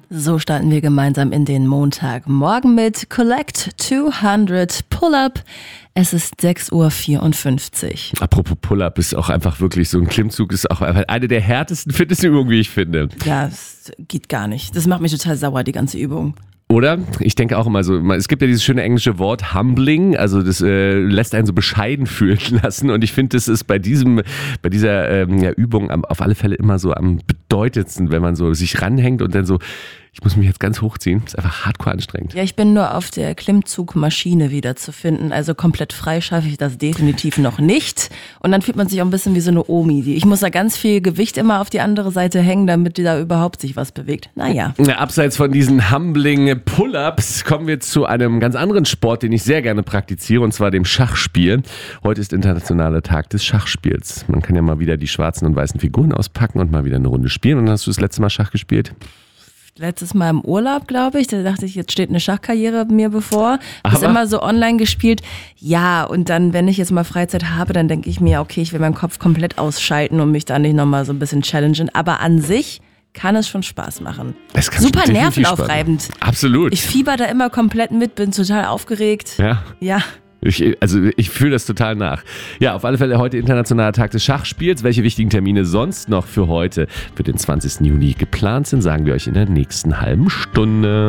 So starten wir gemeinsam in den Montagmorgen mit Collect 200 Pull-Up. Es ist 6.54 Uhr. Apropos Pull-Up, ist auch einfach wirklich so ein Klimmzug, ist auch eine der härtesten Fitnessübungen, wie ich finde. Ja, das geht gar nicht. Das macht mich total sauer, die ganze Übung. Oder? Ich denke auch immer so, es gibt ja dieses schöne englische Wort humbling, also das lässt einen so bescheiden fühlen lassen und ich finde, das ist bei dieser Übung auf alle Fälle immer so am bedeutendsten, wenn man so sich ranhängt und dann so, ich muss mich jetzt ganz hochziehen, das ist einfach hardcore anstrengend. Ja, ich bin nur auf der Klimmzugmaschine wieder zu finden, also komplett frei schaffe ich das definitiv noch nicht und dann fühlt man sich auch ein bisschen wie so eine Omi. Ich muss da ganz viel Gewicht immer auf die andere Seite hängen, damit da überhaupt sich was bewegt. Naja. Abseits von diesen humbling Pull-Ups kommen wir zu einem ganz anderen Sport, den ich sehr gerne praktiziere, und zwar dem Schachspiel. Heute ist internationaler Tag des Schachspiels. Man kann ja mal wieder die schwarzen und weißen Figuren auspacken und mal wieder eine Runde spielen. Und hast du das letzte Mal Schach gespielt? Letztes Mal im Urlaub, glaube ich. Da dachte ich, jetzt steht eine Schachkarriere mir bevor. Das ist immer so online gespielt. Ja, und dann, wenn ich jetzt mal Freizeit habe, dann denke ich mir, okay, ich will meinen Kopf komplett ausschalten und mich da nicht nochmal so ein bisschen challengen. Aber an sich kann es schon Spaß machen. Super nervenaufreibend. Absolut. Ich fieber da immer komplett mit, bin total aufgeregt. Ja. Ich fühle das total nach. Ja, auf alle Fälle heute internationaler Tag des Schachspiels. Welche wichtigen Termine sonst noch für heute, für den 20. Juni geplant sind, sagen wir euch in der nächsten halben Stunde.